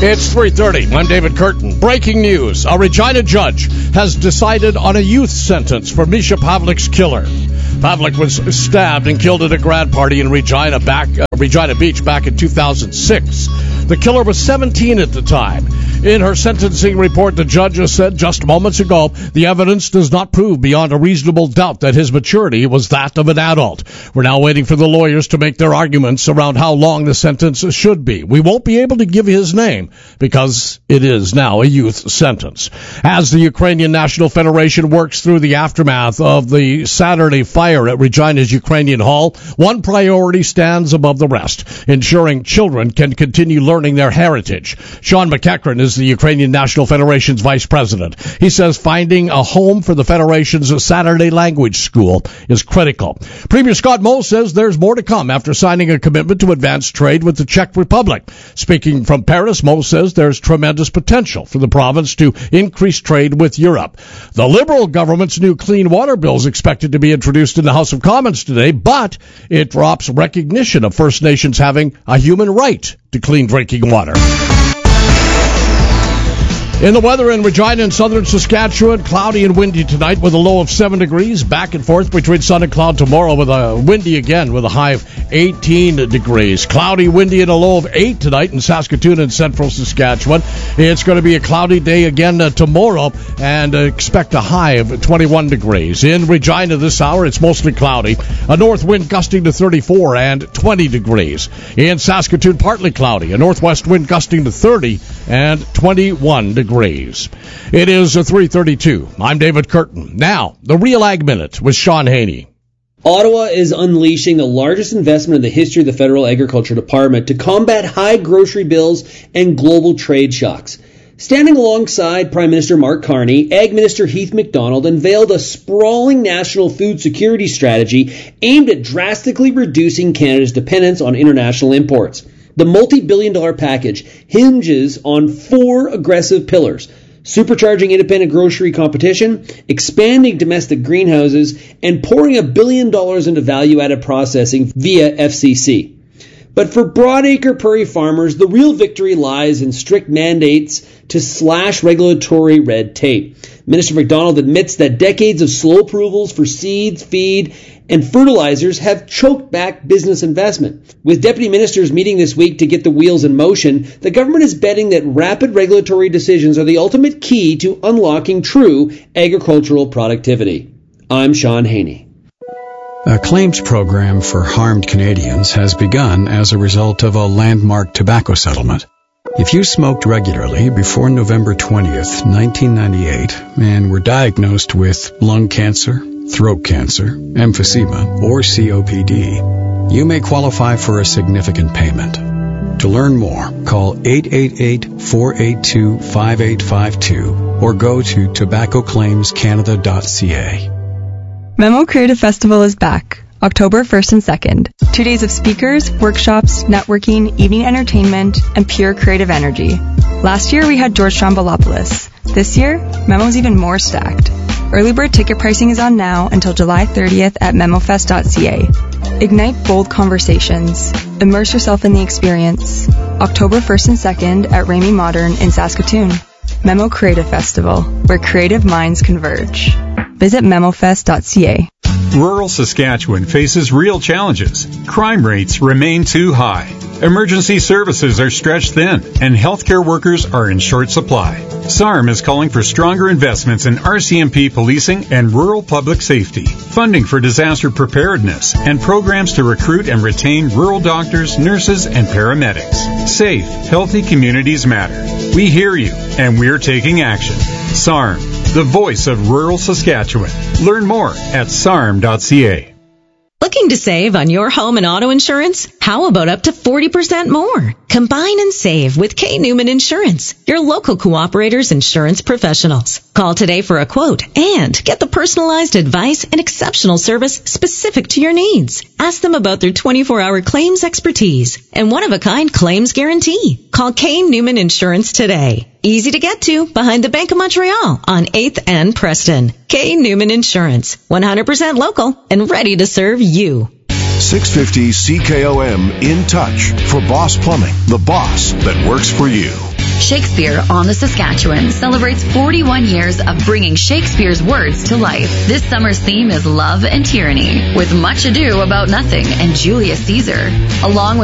It's 3:30. I'm David Curtin. Breaking news. A Regina judge has decided on a youth sentence for Misha Pavlik's killer. Pavlik was stabbed and killed at a grad party in Regina Beach back in 2006. The killer was 17 at the time. In her sentencing report, the judge said just moments ago, the evidence does not prove beyond a reasonable doubt that his maturity was that of an adult. We're now waiting for the lawyers to make their arguments around how long the sentence should be. We won't be able to give his name because it is now a youth sentence. As the Ukrainian National Federation works through the aftermath of the Saturday fire at Regina's Ukrainian Hall, one priority stands above the rest, ensuring children can continue learning their heritage. Sean McEachran is the Ukrainian National Federation's vice president. He says finding a home for the Federation's Saturday language school is critical. Premier Scott Moe says there's more to come after signing a commitment to advance trade with the Czech Republic. Speaking from Paris, Moe says there's tremendous potential for the province to increase trade with Europe. The Liberal government's new clean water bill is expected to be introduced in the House of Commons today, but it drops recognition of First Nations having a human right to clean drinking water. In the weather in Regina and southern Saskatchewan, cloudy and windy tonight with a low of 7 degrees. Back and forth between sun and cloud tomorrow with a windy again with a high of 18 degrees. Cloudy, windy, and a low of 8 tonight in Saskatoon and central Saskatchewan. It's going to be a cloudy day again tomorrow and expect a high of 21 degrees. In Regina this hour, it's mostly cloudy. A north wind gusting to 34 and 20 degrees. In Saskatoon, partly cloudy. A northwest wind gusting to 30 and 21 degrees. It is 3:32. I'm David Curtin. Now, the Real Ag Minute with Sean Haney. Ottawa is unleashing the largest investment in the history of the Federal Agriculture Department to combat high grocery bills and global trade shocks. Standing alongside Prime Minister Mark Carney, Ag Minister Heath MacDonald unveiled a sprawling national food security strategy aimed at drastically reducing Canada's dependence on international imports. The multi-billion-dollar package hinges on 4 aggressive pillars: supercharging independent grocery competition, expanding domestic greenhouses, and pouring $1 billion into value-added processing via FCC. But for broadacre prairie farmers, the real victory lies in strict mandates to slash regulatory red tape. Minister MacDonald admits that decades of slow approvals for seeds, feed, and fertilizers have choked back business investment. With deputy ministers meeting this week to get the wheels in motion, the government is betting that rapid regulatory decisions are the ultimate key to unlocking true agricultural productivity. I'm Sean Haney. A claims program for harmed Canadians has begun as a result of a landmark tobacco settlement. If you smoked regularly before November 20th, 1998, and were diagnosed with lung cancer, throat cancer, emphysema, or COPD, you may qualify for a significant payment. To learn more, call 888-482-5852 or go to tobaccoclaimscanada.ca. Memo Creative Festival is back, October 1st and 2nd. 2 days of speakers, workshops, networking, evening entertainment, and pure creative energy. Last year we had George Stroumboulopoulos. This year, Memo's even more stacked. Early bird ticket pricing is on now until July 30th at memofest.ca. Ignite bold conversations. Immerse yourself in the experience. October 1st and 2nd at Ramey Modern in Saskatoon. Memo Creative Festival, where creative minds converge. Visit memofest.ca. Rural Saskatchewan faces real challenges. Crime rates remain too high. Emergency services are stretched thin, and healthcare workers are in short supply. SARM is calling for stronger investments in RCMP policing and rural public safety, funding for disaster preparedness, and programs to recruit and retain rural doctors, nurses, and paramedics. Safe, healthy communities matter. We hear you, and we're taking action. SARM, the voice of rural Saskatchewan. Learn more at sarm.ca. Looking to save on your home and auto insurance? How about up to 40% more? Combine and save with K. Newman Insurance, your local cooperator's insurance professionals. Call today for a quote and get the personalized advice and exceptional service specific to your needs. Ask them about their 24-hour claims expertise and one-of-a-kind claims guarantee. Call K. Newman Insurance today. Easy to get to behind the Bank of Montreal on 8th and Preston. K. Newman Insurance, 100% local and ready to serve you. 650 CKOM In Touch for Boss Plumbing, the boss that works for you. Shakespeare on the Saskatchewan celebrates 41 years of bringing Shakespeare's words to life. This summer's theme is love and tyranny, with Much Ado About Nothing and Julius Caesar, along with